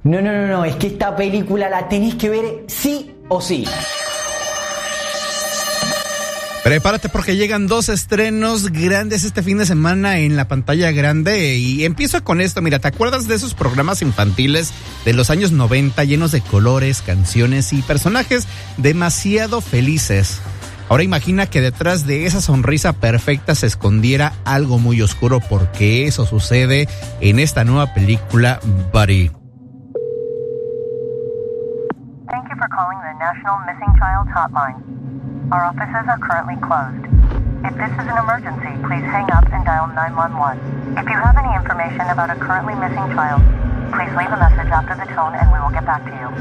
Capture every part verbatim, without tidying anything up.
No, no, no, no, es que esta película la tenés que ver sí o sí. Prepárate porque llegan dos estrenos grandes este fin de semana en la pantalla grande y empiezo con esto. Mira, ¿te acuerdas de esos programas infantiles de los años noventa llenos de colores, canciones y personajes demasiado felices? Ahora imagina que detrás de esa sonrisa perfecta se escondiera algo muy oscuro, porque eso sucede en esta nueva película Buddy. Thank you for calling the National Missing Child Hotline. Our offices are currently closed. If this is an emergency, please hang up and dial nine one one. If you have any information about a currently missing child, please leave a message after the tone and we will get back to you.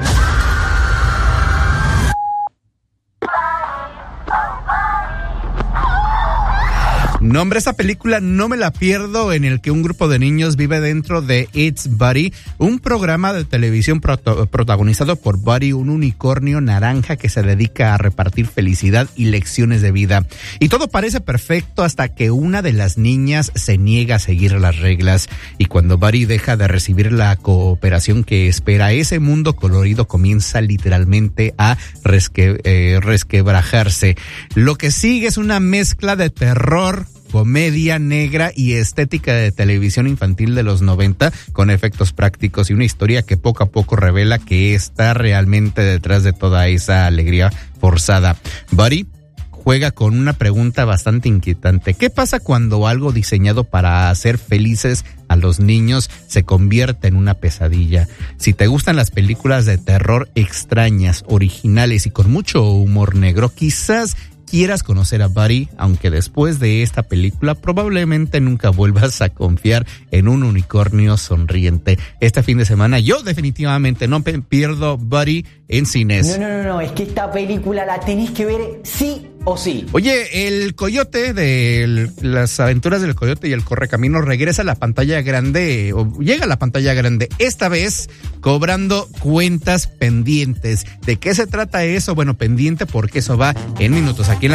No, hombre, esta película no me la pierdo, en el que un grupo de niños vive dentro de It's Buddy, un programa de televisión proto- protagonizado por Buddy, un unicornio naranja que se dedica a repartir felicidad y lecciones de vida. Y todo parece perfecto hasta que una de las niñas se niega a seguir las reglas. Y cuando Buddy deja de recibir la cooperación que espera, ese mundo colorido comienza literalmente a resque- eh, resquebrajarse. Lo que sigue es una mezcla de terror, comedia negra y estética de televisión infantil de los noventa, con efectos prácticos y una historia que poco a poco revela que está realmente detrás de toda esa alegría forzada. Buddy juega con una pregunta bastante inquietante. ¿Qué pasa cuando algo diseñado para hacer felices a los niños se convierte en una pesadilla? Si te gustan las películas de terror extrañas, originales y con mucho humor negro, quizás quieras conocer a Buddy, aunque después de esta película probablemente nunca vuelvas a confiar en un unicornio sonriente. Este fin de semana yo definitivamente no me pierdo Buddy en cines. No, no, no, no, es que esta película la tenés que ver sí o sí. Oye, el coyote de las aventuras del coyote y el correcaminos regresa a la pantalla grande, o llega a la pantalla grande, esta vez cobrando cuentas pendientes. ¿De qué se trata eso? Bueno, pendiente porque eso va en minutos aquí en la